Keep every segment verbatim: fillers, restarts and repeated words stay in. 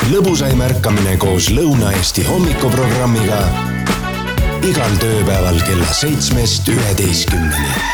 lõbusaim ärkamine koos Lõuna-Eesti hommikuprogrammiga igal tööpäeval kella seitsmest üheteistkümneni.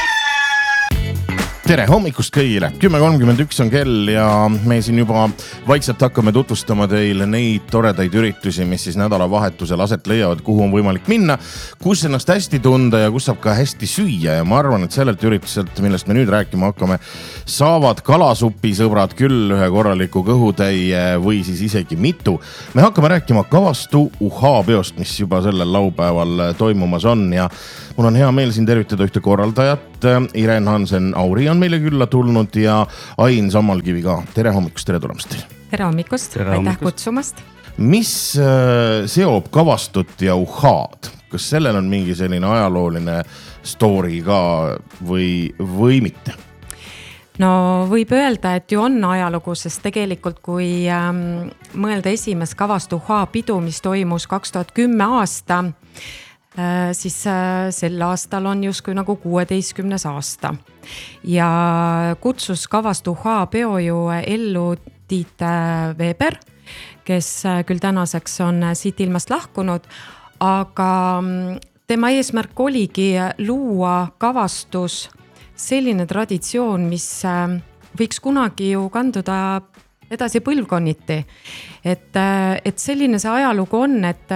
Tere hommikust kõigile! kümme kolmkümmend üks on kell ja me siin juba vaikselt hakkame tutvustama teile neid toredaid üritusi, mis siis nädalavahetusel aset leiavad, kuhu on võimalik minna, kus ennast hästi tunda ja kus saab ka hästi süüa. Ja ma arvan, et sellelt ürituselt, millest me nüüd rääkima hakkame, saavad kalasupisõbrad küll ühe korraliku kõhutäie või siis isegi mitu. Me hakkame rääkima Kavastu uhhaa-peost, mis juba sellel laupäeval toimumas on ja mul on hea meel siin tervitada ühte korraldajat. Irene Hansen-Auri on meile külla tulnud ja Ain Sammalkivi ka. Tere hommikust, tere tulemast teile. Tere hommikust, aitäh kutsumast. Mis seob Kavastut ja uhhaad? Kas sellel on mingi selline ajalooline story ka või, või mitte? No võib öelda, et ju on ajalugu, sest tegelikult kui ähm, mõelda esimest Kavastu uhhaa pidu, mis toimus kaks tuhat kümme aasta, siis sel aastal on justkui nagu kuueteistkümnes aasta. Ja kutsus Kavastu uhhaa peo ju ellu Tiit Veber, kes küll tänaseks on siit ilmast lahkunud, aga tema eesmärk oligi luua Kavastus selline traditsioon, mis võiks kunagi ju kanduda edasi põlvkonniti. Et, et selline see ajalugu on, et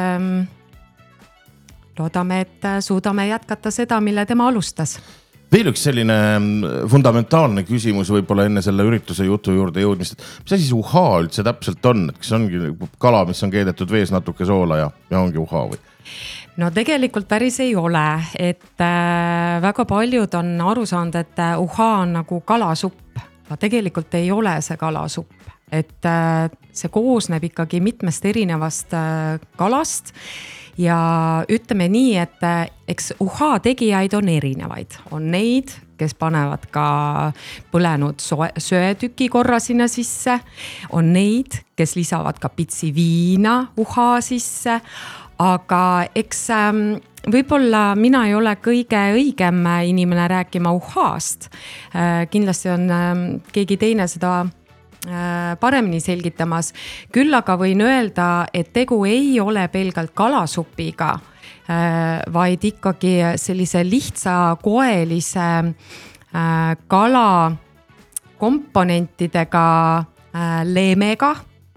loodame, et suudame jätkata seda, mille tema alustas. Veel üks selline fundamentaalne küsimus võib-olla enne selle ürituse jutu juurde jõudmist. Mis asi see uhhaa üldse täpselt on? Kas ongi kala, mis on keedetud vees natuke soola ja, ja ongi uhhaa või? No tegelikult päris ei ole, et äh, väga paljud on aru saanud, et uhhaa on nagu kalasupp. Aga tegelikult ei ole see kalasupp. Et äh, see koosneb ikkagi mitmest erinevast äh, kalast. Ja ütleme nii, et eks uhhaa tegijaid on erinevaid. On neid, kes panevad ka põlenud söetüki korra sinna sisse. On neid, kes lisavad ka pitsi viina uhhaa sisse. Aga eks võib-olla mina ei ole kõige õigem inimene rääkima uhhaast. Kindlasti on keegi teine seda paremini selgitamas. Küll aga võin öelda, et tegu ei ole pelgalt kalasupiga, vaid ikkagi sellise lihtsa koelise kala komponentidega leemega,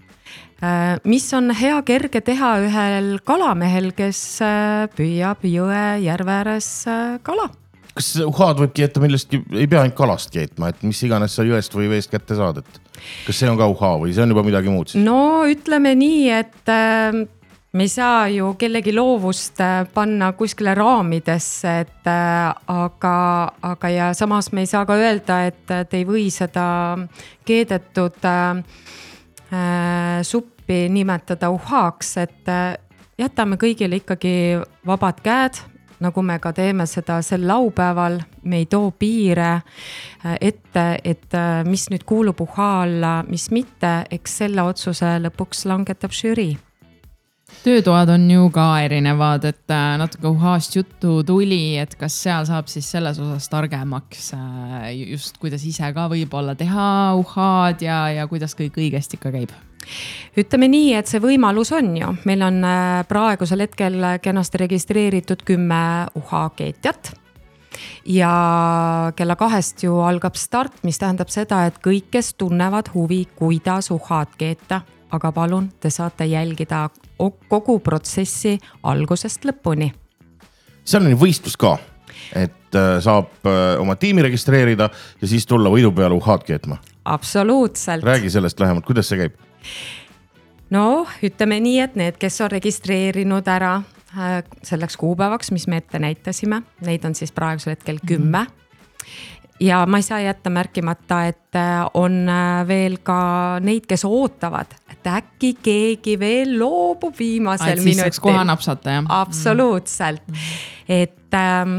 mis on hea kerge teha ühel kalamehel, kes püüab jõe järve ääres kala. Kas uhhaad võib keeta millestki, ei pea ainult kalast keetma, et mis iganes sa jõest või veest kätte saad, et kas see on ka uhhaa või see on juba midagi muud? Siis? No ütleme nii, et äh, me ei saa ju kellegi loovust äh, panna kuskile raamidesse, et, äh, aga, aga ja samas me ei saa ka öelda, et te ei või seda keedetud äh, äh, suppi nimetada uhhaaks, et äh, jätame kõigile ikkagi vabad käed, nagu me ka teeme seda sel laupäeval, me ei too piire ette, et mis nüüd kuulub uhhaa alla, mis mitte, eks selle otsuse lõpuks langetab žürii. Töötoad on ju ka erinevad, et natuke uhhaast juttu tuli, et kas seal saab siis selles osas targemaks just kuidas ise ka võib-olla teha uhhaad ja, ja kuidas kõik õigesti ka käib? Ütleme nii, et see võimalus on ju. Meil on praegusel hetkel kenasti registreeritud kümme uhhaa keetjat ja kella kahest ju algab start, mis tähendab seda, et kõik, kes tunnevad huvi, kuidas uhhaad keeta, aga palun, te saate jälgida kogu protsessi algusest lõpuni. See on võistlus ka, et saab oma tiimi registreerida ja siis tulla võidu peale uhhaad keetma. Absoluutselt. Räägi sellest lähemalt, kuidas see käib? No, ütleme nii, et need, kes on registreerinud ära selleks kuupäevaks, mis me ette näitasime, neid on siis praegusel hetkel kümme. Ja ma ei saa jätta märkimata, et on veel ka neid, kes ootavad, et äkki keegi veel loobub viimasel minutil. minutil. Siis koha napsata, jah? Absoluutselt. Et ähm,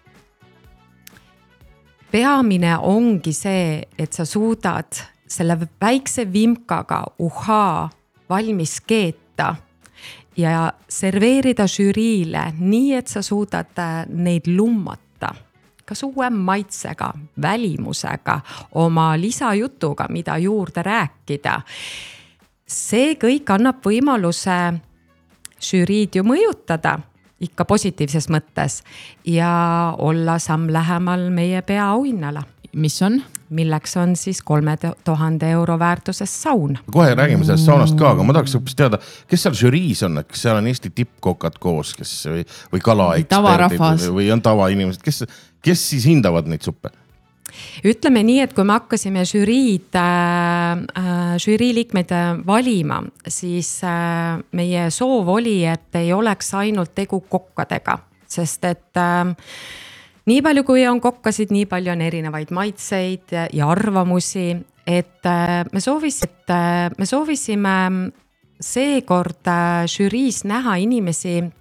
peamine ongi see, et sa suudad selle väikse vimkaga uhhaa valmis keeta ja serveerida žüriile nii, et sa suudad neid lummata. Kas uue maitsega, välimusega, oma lisajutuga, mida juurde rääkida. see kõik annab võimaluse žüriid ju mõjutada ikka positiivses mõttes ja olla samm lähemal meie peaauhinnale. Mis on? Milleks on siis kolme tuhande euro väärtuses saun. Kohe räägime sellest saunast ka, aga ma tahaks õppis teada, kes seal žüriis on, kas seal on Eesti tippkokad koos, kes või, või kalaeksperdid või on tavainimesed, kes, kes siis hindavad neid suppe? Ütleme nii, et kui me hakkasime žüriid, äh, žürii liikmeid valima, siis äh, meie soov oli, et ei oleks ainult tegu kokkadega, sest et äh, nii palju kui on kokkasid, nii palju on erinevaid maitseid ja arvamusi, et äh, me, soovis, et, äh, me soovisime seekord äh, žüriis näha inimesi,